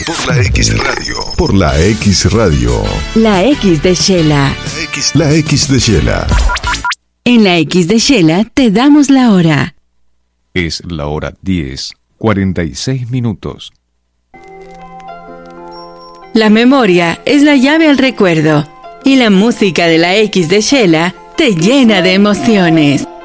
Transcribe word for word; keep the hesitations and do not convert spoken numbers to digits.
Por la X Radio. Por la X Radio. La X de Shela. La X, La X de Shela. En la X de Shela te damos la hora. Es la hora diez, cuarenta y seis minutos. La memoria es la llave al recuerdo y la música de la X de Shela te llena de emociones.